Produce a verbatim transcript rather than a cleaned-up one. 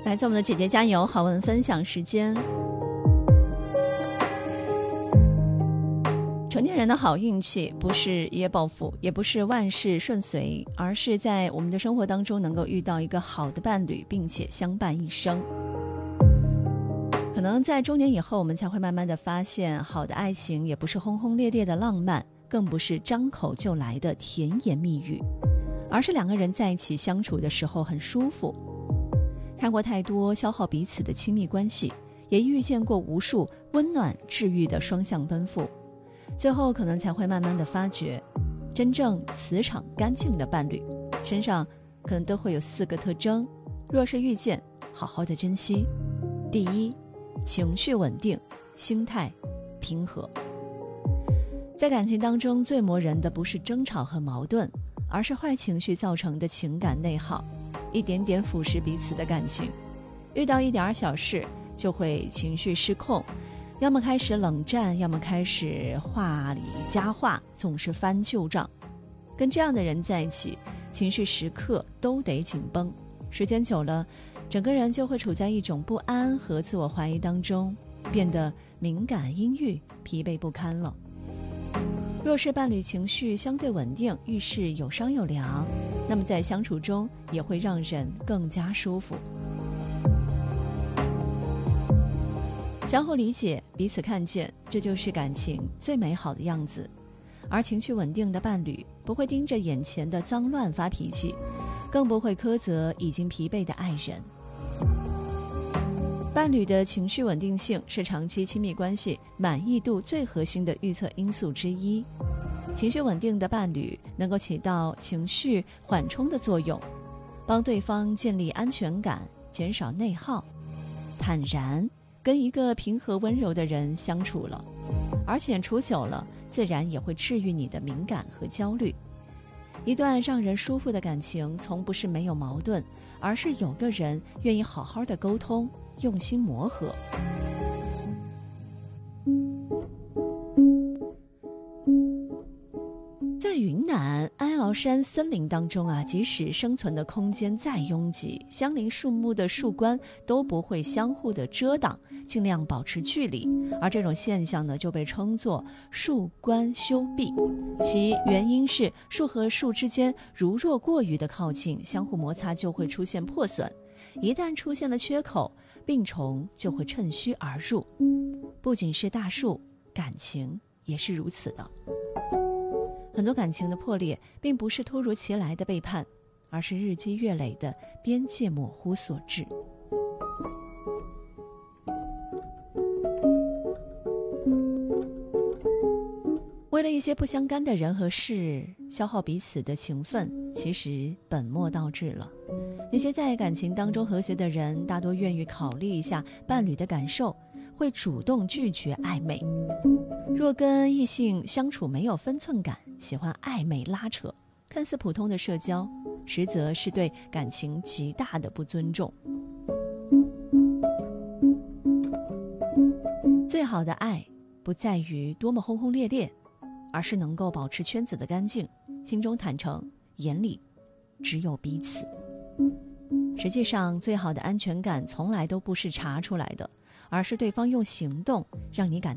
来自我们的姐姐加油好文分享时间。成年人的好运气不是一夜暴富，也不是万事顺遂，而是在我们的生活当中能够遇到一个好的伴侣，并且相伴一生。可能在中年以后，我们才会慢慢的发现，好的爱情也不是轰轰烈烈的浪漫，更不是张口就来的甜言蜜语，而是两个人在一起相处的时候很舒服。看过太多消耗彼此的亲密关系，也遇见过无数温暖治愈的双向奔赴，最后可能才会慢慢的发觉，真正磁场干净的伴侣身上可能都会有四个特征，若是遇见，好好的珍惜。第一，情绪稳定，心态平和。在感情当中，最磨人的不是争吵和矛盾，而是坏情绪造成的情感内耗，一点点腐蚀彼此的感情。遇到一点小事就会情绪失控，要么开始冷战，要么开始话里加话，总是翻旧账。跟这样的人在一起，情绪时刻都得紧绷，时间久了，整个人就会处在一种不安和自我怀疑当中，变得敏感阴郁，疲惫不堪了。若是伴侣情绪相对稳定，遇事有商有量，那么在相处中也会让人更加舒服。相互理解，彼此看见，这就是感情最美好的样子。而情绪稳定的伴侣不会盯着眼前的脏乱发脾气，更不会苛责已经疲惫的爱人。伴侣的情绪稳定性是长期亲密关系满意度最核心的预测因素之一。情绪稳定的伴侣能够起到情绪缓冲的作用，帮对方建立安全感，减少内耗，坦然跟一个平和温柔的人相处了，而且处久了，自然也会治愈你的敏感和焦虑。一段让人舒服的感情，从不是没有矛盾，而是有个人愿意好好的沟通，用心磨合。在云南哀牢山森林当中啊，即使生存的空间再拥挤，相邻树木的树冠都不会相互的遮挡，尽量保持距离，而这种现象呢，就被称作树冠修壁。其原因是树和树之间如若过于的靠近，相互摩擦就会出现破损，一旦出现了缺口，病虫就会趁虚而入。不仅是大树，感情也是如此的。很多感情的破裂并不是突如其来的背叛，而是日积月累的边界模糊所致。为了一些不相干的人和事消耗彼此的情分，其实本末倒置了。那些在感情当中和谐的人，大多愿意考虑一下伴侣的感受，会主动拒绝暧昧。若跟异性相处没有分寸感，喜欢暧昧拉扯，看似普通的社交，实则是对感情极大的不尊重。最好的爱不在于多么轰轰烈烈，而是能够保持圈子的干净，心中坦诚，眼里只有彼此。实际上，最好的安全感从来都不是查出来的，而是对方用行动让你感